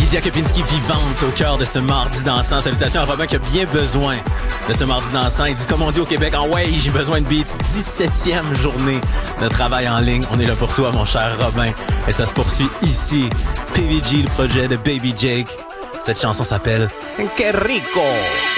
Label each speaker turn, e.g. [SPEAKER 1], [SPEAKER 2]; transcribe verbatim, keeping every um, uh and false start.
[SPEAKER 1] Lydia Kepinski vivante au cœur de ce mardi dansant. Salutations à Robin qui a bien besoin de ce mardi dansant. Il dit comme on dit au Québec, en way, j'ai besoin de beats. dix-septième journée de travail en ligne. On est là pour toi, mon cher Robin. Et ça se poursuit ici. P V G, le projet de Baby Jake. Cette chanson s'appelle Que Rico.